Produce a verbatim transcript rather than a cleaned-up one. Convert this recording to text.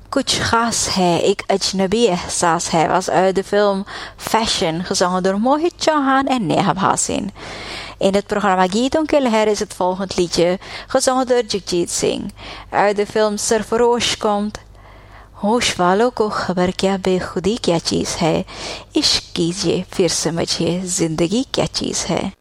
कुछ खास है, एक अजनबी एहसास है was uit de film Fashion, gezongen door Mohit Chauhan en Neha Bhasin. In het programma Geeton Ke Leher is het volgend liedje, gezongen door Jagjit Singh. Uit de film Sarfarosh komt होश वालों को खबर क्या बेखुदी क्या चीज़ है, इश्क कीजिए फिर समझिए जिंदगी क्या चीज़ है.